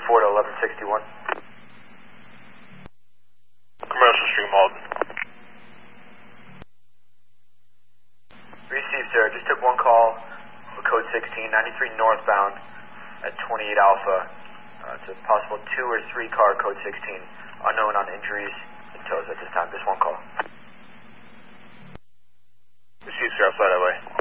4 to 1161. Commercial Street, Malden. Received, sir. Just took one call for code 16, 93 northbound at 28 Alpha. It's a possible 2 or 3 car, code 16. Unknown on injuries and tows at this time. Just one call. Received, sir. Outside that way.